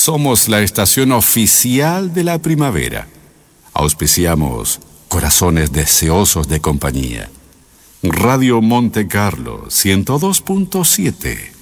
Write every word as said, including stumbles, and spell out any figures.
Somos la estación oficial de la primavera. Auspiciamos corazones deseosos de compañía. Radio Monte Carlo ciento dos punto siete.